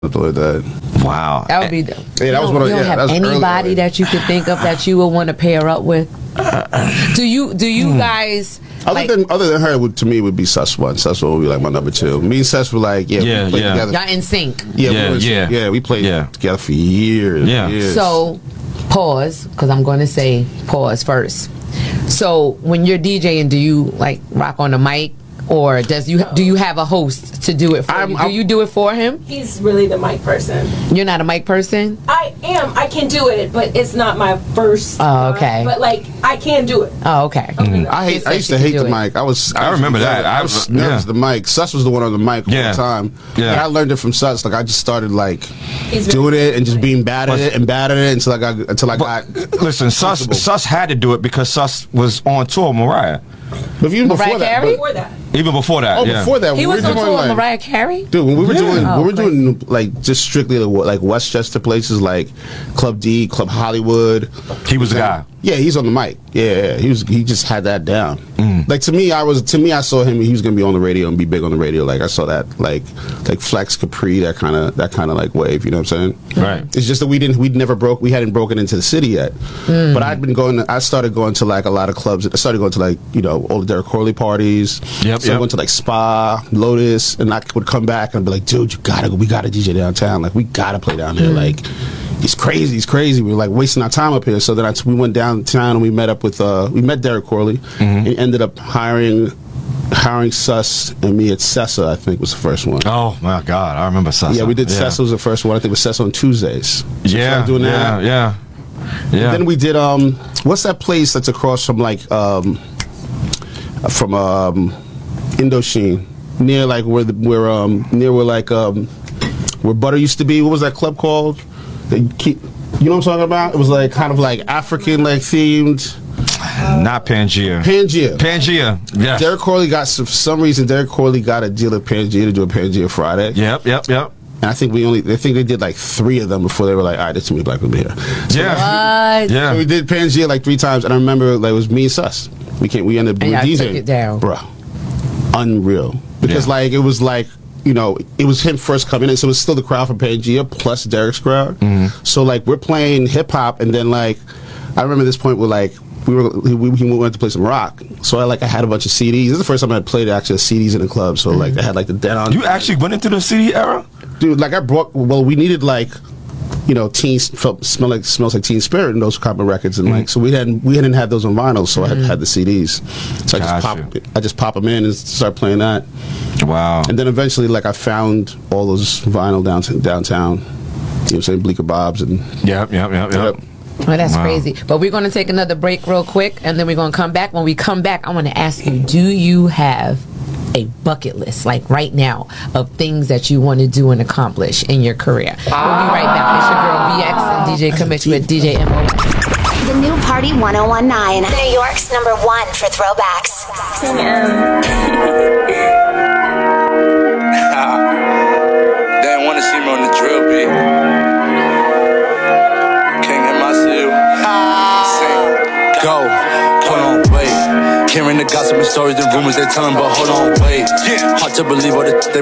something like that. Wow. That would be. Yeah, that was one of. You don't Yeah, have that was anybody early. that you could think of that you would want to pair up with. Do you guys? Other than her, to me, would be Sus One. Sus One would be like my number two. Me and Sus were like, we played together. Y'all in sync. We played together for years. Yeah. Years. So, pause, because I'm going to say pause first. So, when you're DJing, do you like rock on the mic, or do you have a host to do it for you? Do you do it for him? He's really the mic person. You're not a mic person? I am. I can do it, but it's not my first. Oh, okay. But like, I can do it. Oh, okay. I used to hate the mic. I remember that. I was nervous the mic. Sus was the one on the mic all the time. Yeah. And I learned it from Sus. Like I just started like doing it and just being bad at it until I got. Listen, Sus had to do it because Sus was on tour with Mariah. But even Mariah Carey? Before that. Even before that, before that, He was on tour with Mariah Carey? Dude, when we were Oh, doing like just strictly like Westchester places like Club D, Club Hollywood. He was the guy. Yeah, he's on the mic. Yeah, he just had that down. Like to me, I saw him. He was gonna be on the radio and be big on the radio. Like I saw that, like Flex Capri, that kind of like wave. You know what I'm saying? Right. It's just that we hadn't broken into the city yet. But I started going to like a lot of clubs. I started going to like all the Derek Corley parties. Yep. So I went to like Spa, Lotus, and I would come back and be like, dude, we gotta DJ downtown. Like we gotta play down there. Like it's crazy. We were like wasting our time up here. So then we went downtown and we met up with Derek Corley and ended up hiring Sus and me at Sessa. I think was the first one. Oh my God, I remember Sessa. Yeah, we did Sessa was the first one. I think it was Sessa on Tuesdays. So doing that. Yeah. Then we did what's that place that's across from like Indochine, near like where Butter used to be. What was that club called? You know what I'm talking about? It was like kind of like African like themed. Not Pangea. Pangea. Yeah. Derek Corley for some reason Derek Corley got a deal at Pangea to do a Pangea Friday. Yep. And I think they did like 3 of them before they were like, all right, there's too many black women here. So Yeah. So we did Pangea like 3 times, and I remember like it was me and Sus. We ended up doing and DJing. took it down. Bruh. Unreal. Because like it was like, it was him first coming in, so it was still the crowd from Pangea plus Derek's crowd. So like we're playing hip hop, and then like I remember this point where like we went to play some rock. So I had a bunch of CDs. This is the first time I had played actually CDs in a club. So like I had like the Dead On. You actually went into the CD era? Dude, like we needed like smells like Teen Spirit and those kind of records, and like so we hadn't had those on vinyl, so I had the CDs. So I just pop them in and start playing that. Wow. And then eventually like I found all those vinyl downtown. You know what I'm saying? Bleecker Bob's and Yep. Well, that's crazy. But we're going to take another break real quick, and then we're going to come back. When we come back, I want to ask you, do you have a bucket list, like right now, of things that you want to do and accomplish in your career? We'll be right back. It's your girl BX and DJ Commit with DJ MO. The new Party 1019. New York's #1 for throwbacks. They didn't want to see me on the drill beat. King and myself. Go. Hold on, wait. Hearing the gossip and stories, the rumors they telling, but hold on, wait. Hard to believe all the they